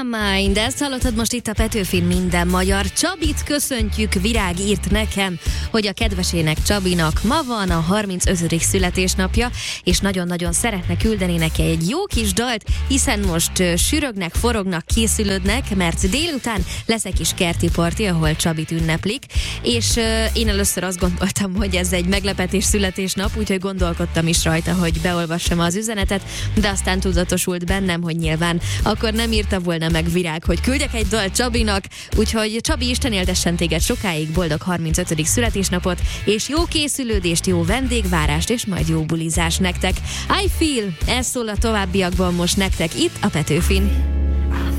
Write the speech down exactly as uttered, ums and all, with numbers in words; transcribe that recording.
My Mind, ezt hallottad most itt a Petőfin Minden Magyar. Csabit köszöntjük, Virág írt nekem, hogy a kedvesének, Csabinak ma van a harmincötödik születésnapja, és nagyon-nagyon szeretne küldeni neki egy jó kis dalt, hiszen most uh, sürögnek, forognak, készülődnek, mert délután lesz egy kis kerti parti, ahol Csabit ünneplik, és uh, én először azt gondoltam, hogy ez egy meglepetés születésnap, úgyhogy gondolkodtam is rajta, hogy beolvassam az üzenetet, de aztán tudatosult bennem, hogy nyilván akkor nem írta volna meg Virág, hogy küldjek egy dalt Csabinak, úgyhogy Csabi, Isten éltessen téged sokáig, boldog harmincötödik születésnapot, és jó készülődést, jó vendégvárást, és majd jó bulizás nektek. I Feel, ez szól a továbbiakban most nektek itt a Petőfin.